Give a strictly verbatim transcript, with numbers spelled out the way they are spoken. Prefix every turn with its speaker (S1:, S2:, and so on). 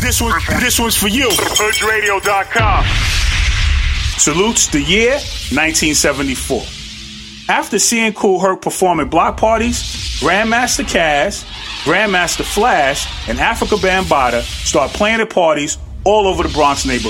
S1: This one, this one's for you.
S2: Hoods Radio dot com.
S1: Salutes the year nineteen seventy-four. After seeing Kool Herc perform at block parties, Grandmaster Caz, Grandmaster Flash, and Africa Bambaataa start playing at parties all over the Bronx neighborhood.